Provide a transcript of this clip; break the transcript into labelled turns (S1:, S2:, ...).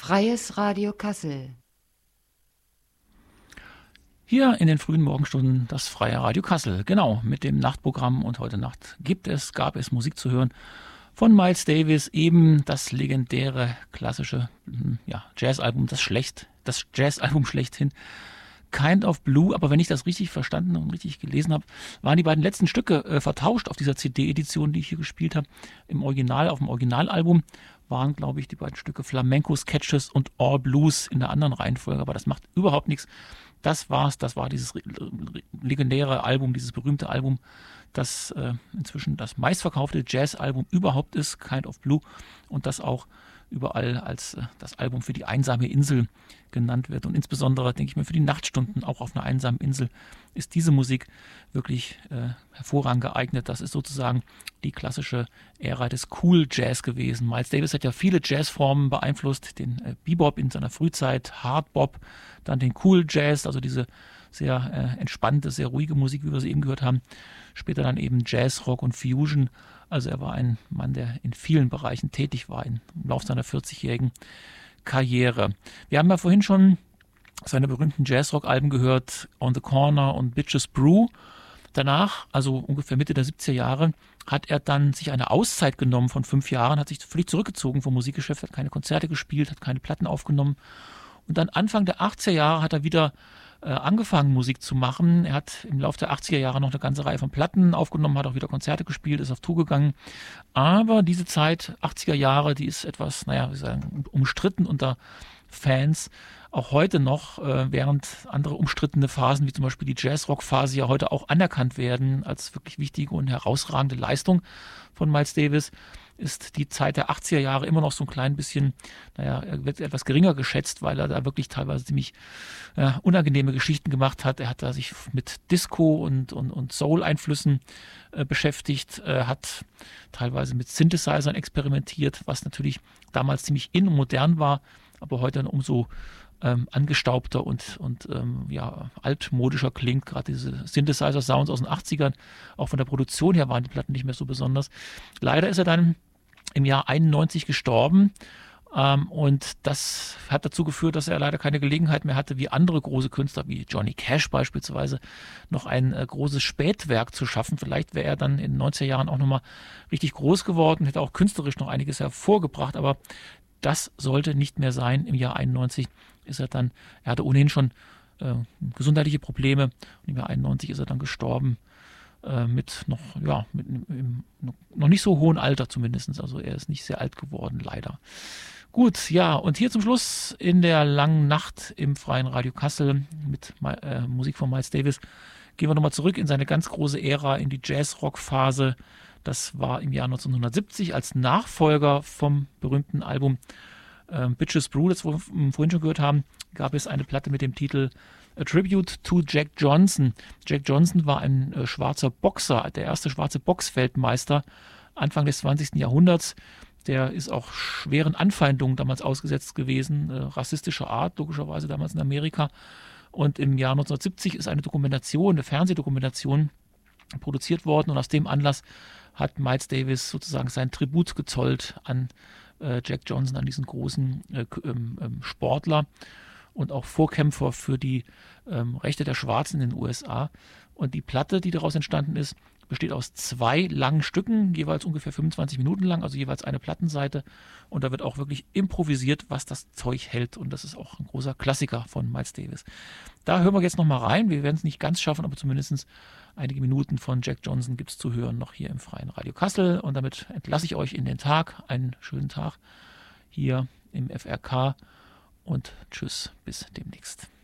S1: Freies Radio Kassel.
S2: Hier in den frühen Morgenstunden das Freie Radio Kassel. Genau, mit dem Nachtprogramm. Und heute Nacht gab es Musik zu hören von Miles Davis, eben das legendäre, klassische Jazzalbum, das Jazzalbum schlechthin, Kind of Blue. Aber wenn ich das richtig verstanden und richtig gelesen habe, waren die beiden letzten Stücke vertauscht auf dieser CD-Edition, die ich hier gespielt habe. Auf dem Originalalbum waren, glaube ich, die beiden Stücke Flamenco Sketches und All Blues in der anderen Reihenfolge. Aber das macht überhaupt nichts. Das war's. Das war dieses legendäre Album, dieses berühmte Album, das inzwischen das meistverkaufte Jazzalbum überhaupt ist, Kind of Blue, und das auch überall als das Album für die einsame Insel genannt wird. Und insbesondere, denke ich mir, für die Nachtstunden auch auf einer einsamen Insel ist diese Musik wirklich hervorragend geeignet. Das ist sozusagen die klassische Ära des Cool Jazz gewesen. Miles Davis hat ja viele Jazzformen beeinflusst, den Bebop in seiner Frühzeit, Hard Bop, dann den Cool Jazz, also diese sehr entspannte, sehr ruhige Musik, wie wir sie eben gehört haben. Später dann eben Jazz, Rock und Fusion. Also er war ein Mann, der in vielen Bereichen tätig war im Laufe seiner 40-jährigen Karriere. Wir haben ja vorhin schon seine berühmten Jazzrock-Alben gehört, On the Corner und Bitches Brew. Danach, also ungefähr Mitte der 70er Jahre, hat er dann sich eine Auszeit genommen von 5 Jahren, hat sich völlig zurückgezogen vom Musikgeschäft, hat keine Konzerte gespielt, hat keine Platten aufgenommen. Und dann Anfang der 80er Jahre hat er wieder angefangen, Musik zu machen. Er hat im Laufe der 80er Jahre noch eine ganze Reihe von Platten aufgenommen, hat auch wieder Konzerte gespielt, ist auf Tour gegangen. Aber diese Zeit, 80er Jahre, die ist etwas, umstritten unter Fans. Auch heute noch, während andere umstrittene Phasen, wie zum Beispiel die Jazzrock-Phase, ja heute auch anerkannt werden als wirklich wichtige und herausragende Leistung von Miles Davis, ist die Zeit der 80er Jahre immer noch so ein klein bisschen, er wird etwas geringer geschätzt, weil er da wirklich teilweise ziemlich unangenehme Geschichten gemacht hat. Er hat da sich mit Disco und Soul-Einflüssen beschäftigt, hat teilweise mit Synthesizern experimentiert, was natürlich damals ziemlich in und modern war, aber heute dann umso angestaubter und altmodischer klingt. Gerade diese Synthesizer-Sounds aus den 80ern, auch von der Produktion her waren die Platten nicht mehr so besonders. Leider ist er dann im Jahr 91 gestorben und das hat dazu geführt, dass er leider keine Gelegenheit mehr hatte, wie andere große Künstler, wie Johnny Cash beispielsweise, noch ein großes Spätwerk zu schaffen. Vielleicht wäre er dann in den 90er Jahren auch nochmal richtig groß geworden, hätte auch künstlerisch noch einiges hervorgebracht, aber das sollte nicht mehr sein. Im Jahr 91 ist er dann, er hatte ohnehin schon gesundheitliche Probleme und im Jahr 91 ist er dann gestorben mit noch nicht so hohem Alter zumindest. Also er ist nicht sehr alt geworden, leider. Gut, ja, und hier zum Schluss in der langen Nacht im Freien Radio Kassel mit Musik von Miles Davis gehen wir nochmal zurück in seine ganz große Ära, in die Jazz-Rock-Phase. Das war im Jahr 1970 als Nachfolger vom berühmten Album Bitches Brew, das wir vorhin schon gehört haben, gab es eine Platte mit dem Titel A Tribute to Jack Johnson. Jack Johnson war ein schwarzer Boxer, der erste schwarze Boxfeldmeister Anfang des 20. Jahrhunderts. Der ist auch schweren Anfeindungen damals ausgesetzt gewesen, rassistischer Art, logischerweise damals in Amerika. Und im Jahr 1970 ist eine Fernsehdokumentation produziert worden und aus dem Anlass hat Miles Davis sozusagen sein Tribut gezollt an Jack Johnson, an diesen großen Sportler und auch Vorkämpfer für die Rechte der Schwarzen in den USA. Und die Platte, die daraus entstanden ist, besteht aus 2 langen Stücken, jeweils ungefähr 25 Minuten lang, also jeweils eine Plattenseite. Und da wird auch wirklich improvisiert, was das Zeug hält. Und das ist auch ein großer Klassiker von Miles Davis. Da hören wir jetzt nochmal rein. Wir werden es nicht ganz schaffen, aber zumindest einige Minuten von Jack Johnson gibt es zu hören, noch hier im Freien Radio Kassel. Und damit entlasse ich euch in den Tag. Einen schönen Tag hier im FRK. Und tschüss, bis demnächst.